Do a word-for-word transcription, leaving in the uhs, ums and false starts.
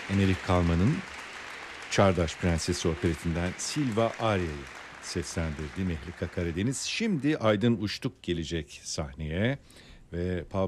Emerik Kalman'ın Çağdaş Prensesi operetinden Silva Arya'yı seslendirdi Mehlika Karadeniz. Şimdi Aydın Uçtuk gelecek sahneye ve